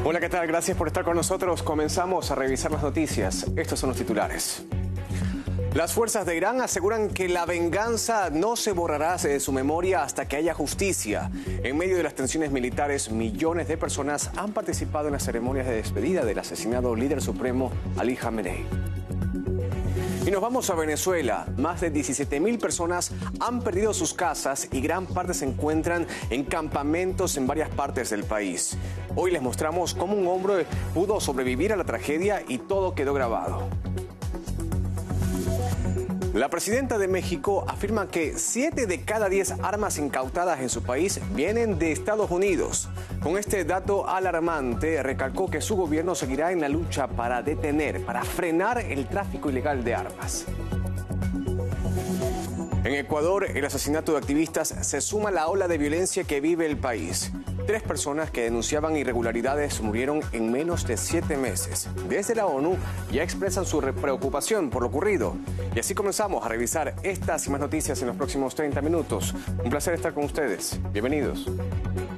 Hola, ¿qué tal? Gracias por estar con nosotros. Comenzamos a revisar las noticias. Estos son los titulares. Las fuerzas de Irán aseguran que la venganza no se borrará de su memoria hasta que haya justicia. En medio de las tensiones militares, millones de personas han participado en las ceremonias de despedida del asesinado líder supremo Ali Khamenei. Y nos vamos a Venezuela. Más de 17.000 personas han perdido sus casas y gran parte se encuentran en campamentos en varias partes del país. Hoy les mostramos cómo un hombre pudo sobrevivir a la tragedia y todo quedó grabado. La presidenta de México afirma que 7 de cada 10 armas incautadas en su país vienen de Estados Unidos. Con este dato alarmante, recalcó que su gobierno seguirá en la lucha para frenar el tráfico ilegal de armas. En Ecuador, el asesinato de activistas se suma a la ola de violencia que vive el país. 3 personas que denunciaban irregularidades murieron en menos de 7 meses. Desde la ONU ya expresan su preocupación por lo ocurrido. Y así comenzamos a revisar estas y más noticias en los próximos 30 minutos. Un placer estar con ustedes. Bienvenidos.